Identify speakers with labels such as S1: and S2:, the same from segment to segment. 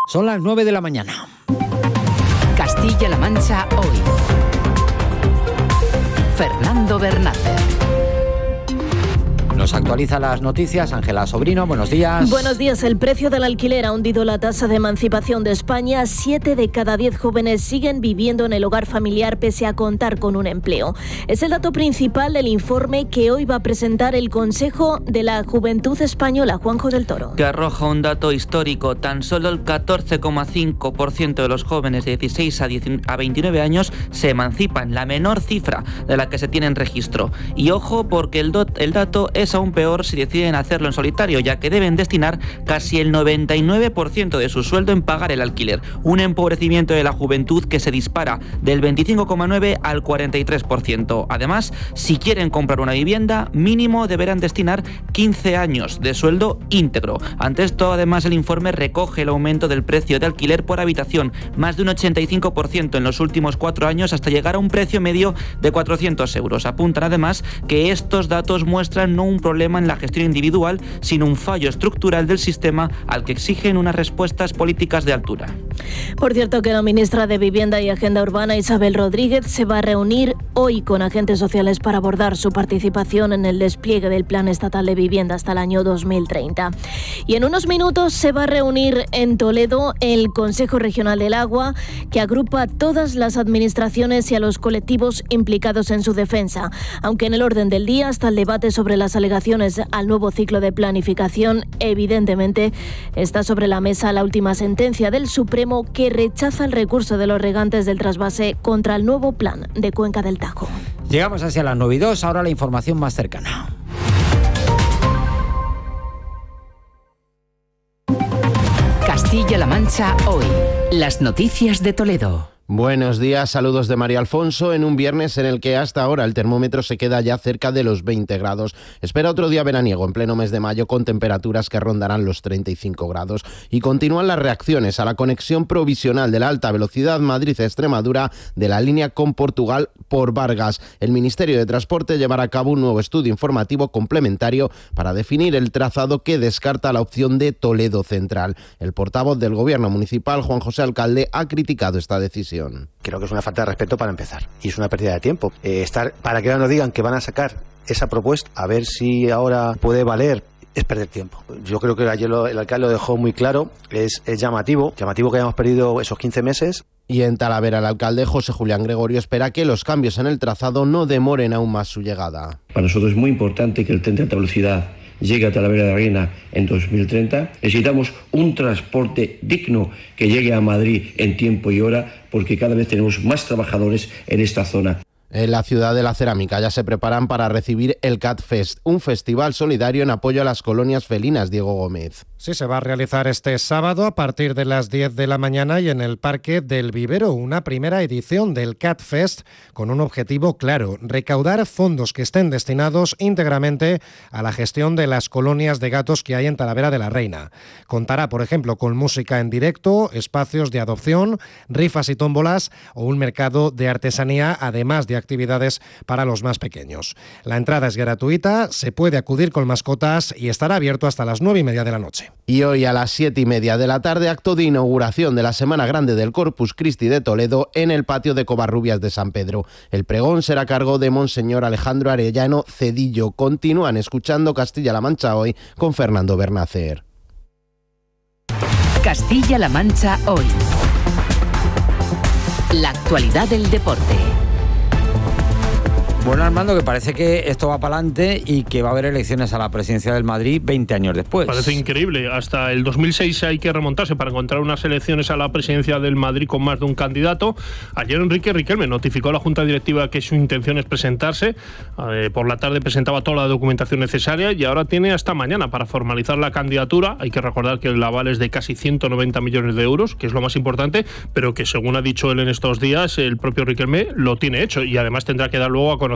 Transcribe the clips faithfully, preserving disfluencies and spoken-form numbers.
S1: Son las nueve de la mañana.
S2: Castilla-La Mancha hoy. Fernando Bernácer.
S1: Nos actualiza las noticias Ángela Sobrino, buenos días.
S3: Buenos días. El precio del alquiler ha hundido la tasa de emancipación de España. Siete de cada diez jóvenes siguen viviendo en el hogar familiar pese a contar con un empleo. Es el dato principal del informe que hoy va a presentar el Consejo de la Juventud Española, Juanjo del Toro.
S4: Que arroja un dato histórico. Tan solo el catorce coma cinco por ciento de los jóvenes de dieciséis a veintinueve años se emancipan, la menor cifra de la que se tiene en registro. Y ojo, porque el, do- el dato es aún peor si deciden hacerlo en solitario, ya que deben destinar casi el noventa y nueve por ciento de su sueldo en pagar el alquiler. Un empobrecimiento de la juventud que se dispara del veinticinco coma nueve por ciento al cuarenta y tres por ciento. Además, si quieren comprar una vivienda, mínimo deberán destinar quince años de sueldo íntegro. Ante esto, además, el informe recoge el aumento del precio de alquiler por habitación, más de un ochenta y cinco por ciento en los últimos cuatro años, hasta llegar a un precio medio de cuatrocientos euros. Apuntan además que estos datos muestran no un problema en la gestión individual, sino un fallo estructural del sistema al que exigen unas respuestas políticas de altura.
S3: Por cierto, que la ministra de Vivienda y Agenda Urbana, Isabel Rodríguez, se va a reunir hoy con agentes sociales para abordar su participación en el despliegue del Plan Estatal de Vivienda hasta el año dos mil treinta. Y en unos minutos se va a reunir en Toledo el Consejo Regional del Agua, que agrupa a todas las administraciones y a los colectivos implicados en su defensa. Aunque en el orden del día está el debate sobre las alegaciones al nuevo ciclo de planificación, evidentemente está sobre la mesa la última sentencia del Supremo que rechaza el recurso de los regantes del trasvase contra el nuevo plan de Cuenca del Tajo.
S1: Llegamos hacia las nueve y dos, ahora la información más cercana.
S2: Castilla-La Mancha hoy. Las noticias de Toledo.
S5: Buenos días, saludos de María Alfonso en un viernes en el que hasta ahora el termómetro se queda ya cerca de los veinte grados. Espera otro día veraniego en pleno mes de mayo con temperaturas que rondarán los treinta y cinco grados. Y continúan las reacciones a la conexión provisional de la alta velocidad Madrid-Extremadura de la línea con Portugal por Vargas. El Ministerio de Transporte llevará a cabo un nuevo estudio informativo complementario para definir el trazado que descarta la opción de Toledo Central. El portavoz del Gobierno municipal, Juan José Alcalde, ha criticado esta decisión.
S6: Creo que es una falta de respeto para empezar y es una pérdida de tiempo. Eh, estar para que ahora nos digan que van a sacar esa propuesta, a ver si ahora puede valer, es perder tiempo. Yo creo que ayer lo, el alcalde lo dejó muy claro, es, es llamativo, llamativo que hayamos perdido esos quince meses.
S5: Y en Talavera el alcalde José Julián Gregorio espera que los cambios en el trazado no demoren aún más su llegada.
S7: Para nosotros es muy importante que el tren de alta velocidad llegue a Talavera de la Reina en dos mil treinta. Necesitamos un transporte digno que llegue a Madrid en tiempo y hora, porque cada vez tenemos más trabajadores en esta zona.
S5: En la ciudad de la cerámica ya se preparan para recibir el Cat Fest, un festival solidario en apoyo a las colonias felinas. Diego Gómez.
S8: Sí, se va a realizar este sábado a partir de las diez de la mañana y en el Parque del Vivero, una primera edición del Cat Fest con un objetivo claro: recaudar fondos que estén destinados íntegramente a la gestión de las colonias de gatos que hay en Talavera de la Reina. Contará, por ejemplo, con música en directo, espacios de adopción, rifas y tómbolas o un mercado de artesanía, además de actividades para los más pequeños. La entrada es gratuita, se puede acudir con mascotas y estará abierto hasta las nueve y media de la noche.
S5: Y hoy a las siete y media de la tarde, acto de inauguración de la Semana Grande del Corpus Christi de Toledo en el patio de Covarrubias de San Pedro. El pregón será a cargo de Monseñor Alejandro Arellano Cedillo. Continúan escuchando Castilla-La Mancha hoy con Fernando Bernácer.
S2: Castilla-La Mancha hoy. La actualidad del deporte.
S1: Bueno, Armando, que parece que esto va para adelante y que va a haber elecciones a la presidencia del Madrid veinte años después.
S9: Parece increíble. Hasta el dos mil seis hay que remontarse para encontrar unas elecciones a la presidencia del Madrid con más de un candidato. Ayer Enrique Riquelme notificó a la Junta Directiva que su intención es presentarse. Eh, por la tarde presentaba toda la documentación necesaria y ahora tiene hasta mañana para formalizar la candidatura. Hay que recordar que el aval es de casi ciento noventa millones de euros, que es lo más importante, pero que según ha dicho él en estos días, el propio Riquelme lo tiene hecho y además tendrá que dar luego a conocer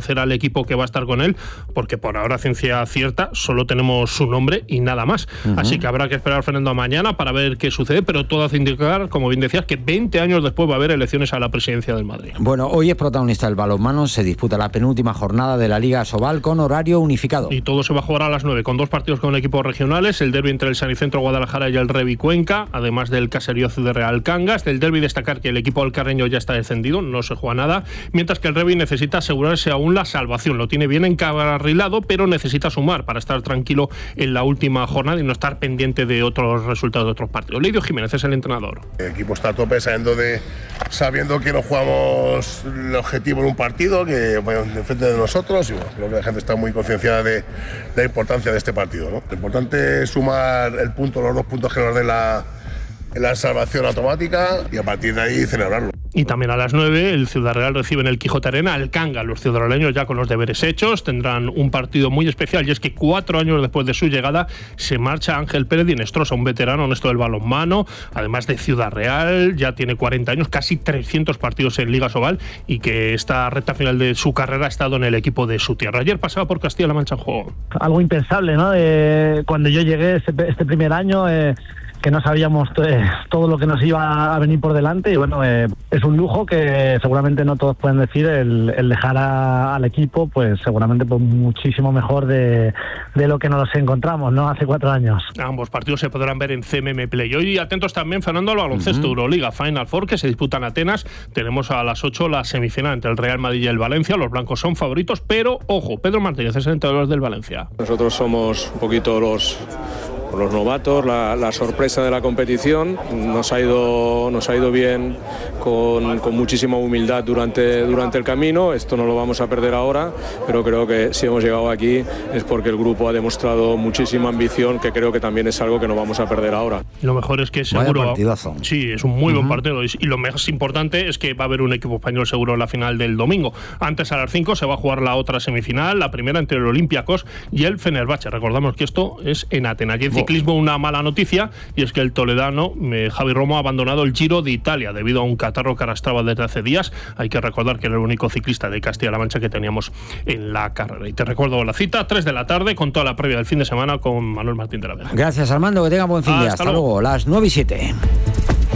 S9: conocer al equipo que va a estar con él, porque por ahora, ciencia cierta, solo tenemos su nombre y nada más. Uh-huh. Así que habrá que esperar, Fernando, a mañana para ver qué sucede, pero todo hace indicar, como bien decías, que veinte años después va a haber elecciones a la presidencia del Madrid.
S1: Bueno, hoy es protagonista el balonmano, se disputa la penúltima jornada de la Liga Asobal con horario unificado.
S9: Y todo se va a jugar a las nueve, con dos partidos con equipos regionales, el derbi entre el San Vicente Guadalajara y el Revi Cuenca, además del Caserío de Real Cangas. Del derbi destacar que el equipo alcarreño ya está descendido, no se juega nada, mientras que el Revi necesita asegurarse aún la salvación. Lo tiene bien encarrilado, pero necesita sumar para estar tranquilo en la última jornada y no estar pendiente de otros resultados de otros partidos. Leidio Jiménez es el entrenador.
S10: El equipo está a tope sabiendo, de, sabiendo que no jugamos el objetivo en un partido, que bueno, enfrente de nosotros, y bueno, creo que la gente está muy concienciada de, de la importancia de este partido, ¿no? Lo importante es sumar el punto, los dos puntos que nos den la, la salvación automática y a partir de ahí celebrarlo.
S9: Y también a las nueve el Ciudad Real recibe en el Quijote Arena al Cangas. Los ciudadaleños ya con los deberes hechos tendrán un partido muy especial, y es que cuatro años después de su llegada se marcha Ángel Pérez Dinestrosa, un veterano en esto del balonmano, además de Ciudad Real, ya tiene cuarenta años, casi trescientos partidos en Liga Asobal, y que esta recta final de su carrera ha estado en el equipo de su tierra. Ayer pasaba por Castilla-La Mancha en juego.
S11: Algo impensable, ¿no? Eh, cuando yo llegué este, este primer año... Eh... que no sabíamos eh, todo lo que nos iba a venir por delante, y bueno, eh, es un lujo que seguramente no todos pueden decir, el, el dejar a, al equipo, pues seguramente pues, muchísimo mejor de, de lo que nos encontramos, ¿no? Hace cuatro años.
S9: Ambos partidos se podrán ver en C M M Play. Hoy atentos también, Fernando, al baloncesto. Uh-huh. Euroliga Final Four, que se disputa en Atenas. Tenemos a las ocho la semifinal entre el Real Madrid y el Valencia. Los blancos son favoritos, pero ojo, Pedro Martínez es el entrenador del Valencia.
S12: Nosotros somos un poquito los... los novatos, la, la sorpresa de la competición. Nos ha ido, nos ha ido bien con, con muchísima humildad durante, durante el camino. Esto no lo vamos a perder ahora, pero creo que si hemos llegado aquí es porque el grupo ha demostrado muchísima ambición, que creo que también es algo que no vamos a perder ahora.
S9: Lo mejor es que seguro... Sí, es un muy uh-huh. buen partido, y lo más importante es que va a haber un equipo español seguro en la final del domingo. Antes, a las cinco, se va a jugar la otra semifinal, la primera entre el Olympiacos y el Fenerbahce. Recordamos que esto es en Atenas. Y en ciclismo, una mala noticia, y es que el toledano eh, Javi Romo ha abandonado el Giro de Italia debido a un catarro que arrastraba desde hace días. Hay que recordar que era el único ciclista de Castilla-La Mancha que teníamos en la carrera. Y te recuerdo la cita, tres de la tarde, con toda la previa del fin de semana con Manuel Martín de la Vega.
S1: Gracias, Armando, que tenga buen fin de. Hasta, Hasta luego. luego, las nueve y siete.